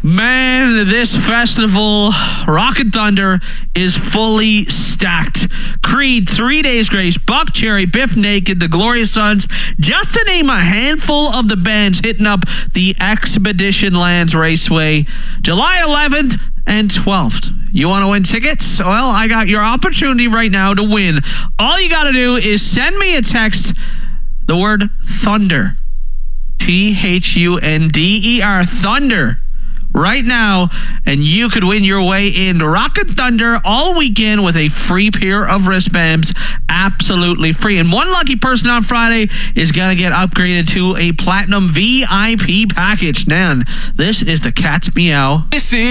Man, this festival, Rocket Thunder, is fully stacked. Creed, 3 Days Grace, Buck Cherry, Biff Naked, The Glorious Sons, just to name a handful of the bands hitting up the Expedition Lands Raceway, July 11th and 12th. You want to win tickets? Well, I got your opportunity right now to win. All you got to do is send me a text, the word Thunder, THUNDER, Thunder, right now, and you could win your way in Rocket Thunder all weekend with a free pair of wristbands, absolutely free. And one lucky person on Friday is going to get upgraded to a Platinum VIP package. Man, this is the Cat's Meow.